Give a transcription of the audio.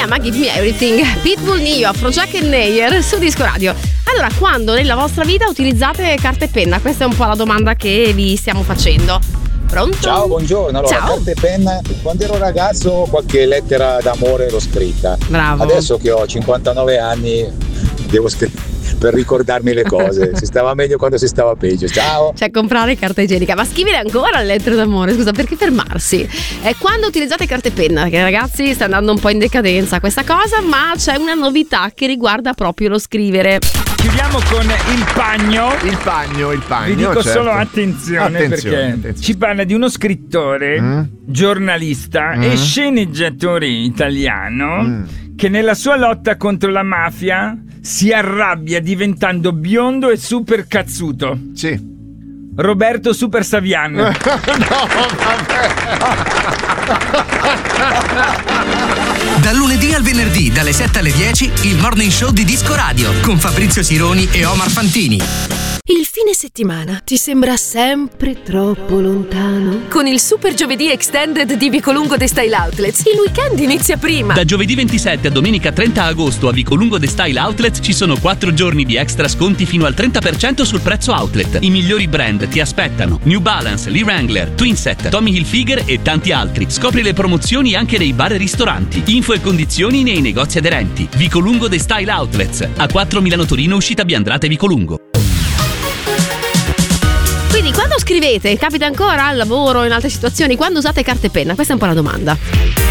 chiama Give Me Everything, Pitbull, Nio, Afrojack e Neyer su Disco Radio. Allora, quando nella vostra vita utilizzate carta e penna? Questa è un po' la domanda che vi stiamo facendo. Pronto? Ciao, buongiorno. Allora, ciao. Carta e penna, quando ero ragazzo qualche lettera d'amore l'ho scritta. Bravo. Adesso che ho 59 anni devo scrivere per ricordarmi le cose. Si stava meglio quando si stava peggio. Ciao. Cioè, comprare carta igienica, ma scrivere ancora le lettere d'amore, scusa, perché fermarsi? Quando utilizzate carta e penna, che ragazzi sta andando un po' in decadenza questa cosa, ma c'è una novità che riguarda proprio lo scrivere. Chiudiamo con il pagno. Il pagno. Vi dico certo. solo attenzione perché ci parla di uno scrittore, giornalista e sceneggiatore italiano che nella sua lotta contro la mafia si arrabbia diventando biondo e super cazzuto. Sì. Roberto Super Savian. No, vabbè. Dal lunedì al venerdì, dalle 7 alle 10, il Morning Show di Disco Radio con Fabrizio Sironi e Omar Fantini. Il fine settimana ti sembra sempre troppo lontano? Con il Super Giovedì Extended di Vicolungo The Style Outlets, il weekend inizia prima. Da giovedì 27 a domenica 30 agosto a Vicolungo The Style Outlets ci sono 4 giorni di extra sconti fino al 30% sul prezzo outlet. I migliori brand ti aspettano: New Balance, Lee Wrangler, Twinset, Tommy Hilfiger e tanti altri. Scopri le promozioni anche nei bar e ristoranti. Info e condizioni nei negozi aderenti. Vicolungo The Style Outlets, a 4 Milano Torino, uscita Biandrate Vicolungo. Quindi quando scrivete, capita ancora al lavoro, in altre situazioni, quando usate carta e penna? Questa è un po' la domanda.